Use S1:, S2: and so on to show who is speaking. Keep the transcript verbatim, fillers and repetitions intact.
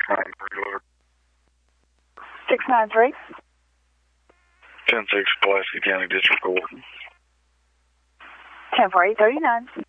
S1: nine three.
S2: six nine three.
S1: ten six, Pulaski County District Court.
S2: ten four eight thirty nine.